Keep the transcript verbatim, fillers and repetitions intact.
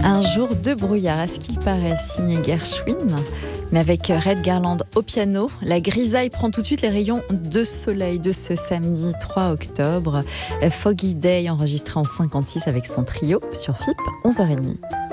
Un jour de brouillard, à ce qu'il paraît, signé Gershwin. Mais avec Red Garland au piano, la grisaille prend tout de suite les rayons de soleil de ce samedi trois octobre. Foggy Day enregistré en cinquante-six avec son trio sur F I P, onze heures trente.